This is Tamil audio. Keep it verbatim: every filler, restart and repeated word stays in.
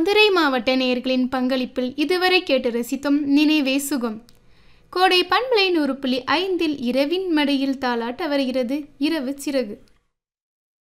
மதுரை மாவட்ட நேயர்களின் பங்களிப்பில் இதுவரை கேட்டு ரசித்தோம் நினைவே சுகம். கோடை பண்பலை நூறு புள்ளி ஐந்தில் இரவின் மடியில் தாலாட்ட வருகிறது இரவு சிறகு.